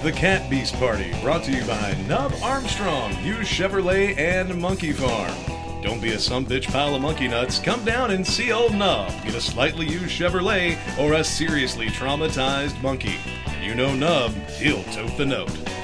The Cat Beast Party, brought to you by Nub Armstrong, Hughes Chevrolet, and Monkey Farm. Don't be a sumbitch pile of monkey nuts. Come down and see old Nub. Get a slightly used Chevrolet or a seriously traumatized monkey. You know Nub, he'll tote the note.